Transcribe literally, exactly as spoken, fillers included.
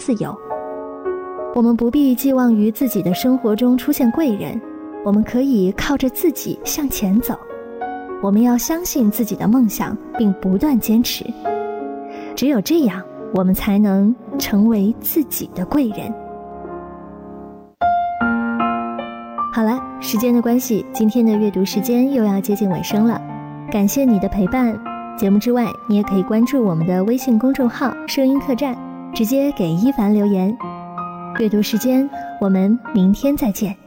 自由。我们不必寄望于自己的生活中出现贵人，我们可以靠着自己向前走。我们要相信自己的梦想，并不断坚持。只有这样，我们才能成为自己的贵人。好了，时间的关系，今天的阅读时间又要接近尾声了。感谢你的陪伴。节目之外，你也可以关注我们的微信公众号声音客栈，直接给一凡留言。阅读时间，我们明天再见。